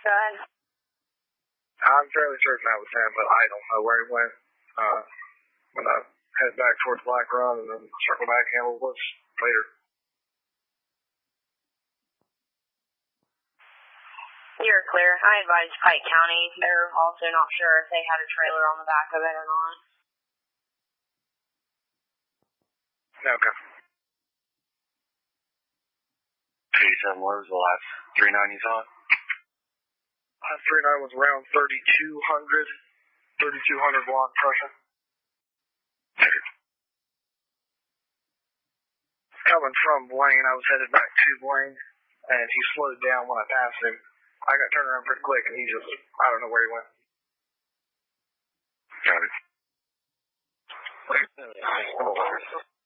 Go ahead. I'm fairly certain that was him, but I don't know where he went. When I head back towards Black Run and then circle back and handle what's later. You're clear. I advised Pike County. They're also not sure if they had a trailer on the back of it or not. Okay. 87, where was the last 39 you saw? Last 39 was around 3,200 block pressure. Coming from Blaine, I was headed back to Blaine, and he slowed down when I passed him. I got turned around pretty quick, and he just, I don't know where he went. Got it.